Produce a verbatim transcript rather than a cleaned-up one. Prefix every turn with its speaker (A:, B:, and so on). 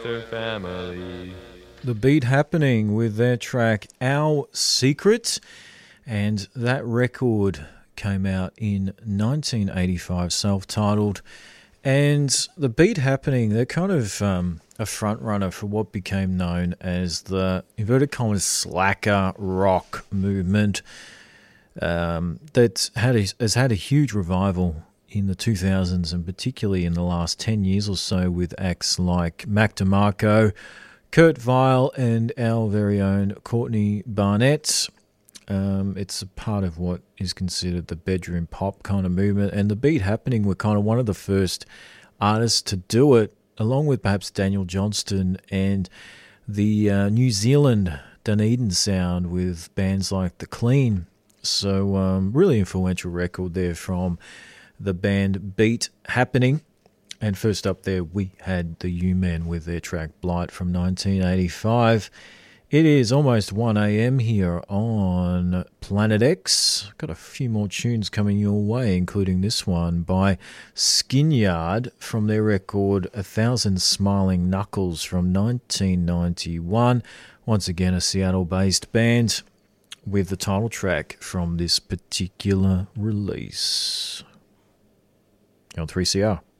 A: with her family.
B: The Beat Happening with their track Our Secret, and that record came out in nineteen eighty-five, self-titled. And The Beat Happening, they're kind of um, a front runner for what became known as the inverted commas slacker rock movement um, that had a, has had a huge revival in the two thousands, and particularly in the last ten years or so, with acts like Mac DeMarco, Kurt Vile, and our very own Courtney Barnett. Um, it's a part of what is considered the bedroom pop kind of movement, and The Beat Happening were kind of one of the first artists to do it, along with perhaps Daniel Johnston and the uh, New Zealand Dunedin sound with bands like The Clean. So um, really influential record there from the band Beat Happening. And first up there, we had the U-Men with their track Blight from nineteen eighty-five. It is almost one a.m. here on Planet X. Got a few more tunes coming your way, including this one by Skinyard from their record A Thousand Smiling Knuckles from nineteen ninety-one. Once again, a Seattle-based band with the title track from this particular release. On three C R.